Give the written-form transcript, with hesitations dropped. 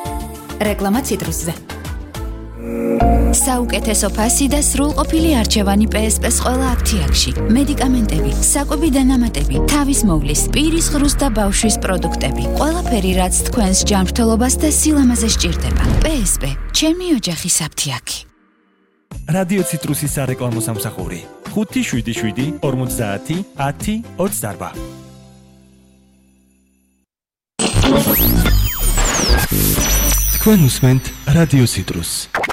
რეკლამა ციტრუსზე. საუკეთესო ფასი და სრულყოფილი არჩევანი PSP-ს ყველა აფთიაქში. მედიკამენტები, საკვები დანამატები, თავის მოვლის, პირის ღრუს და ბავშვის პროდუქტები. ყველაფერი, რაც თქვენს ჯანმრთელობას და სილამაზეს სჭირდება. PSP, ჩემი ოჯახის აფთიაქი. რადიო ციტრუსის სარეკლამო სამსახური 577 50 10 28. თქვენ უსმენთ რადიო ციტრუსს.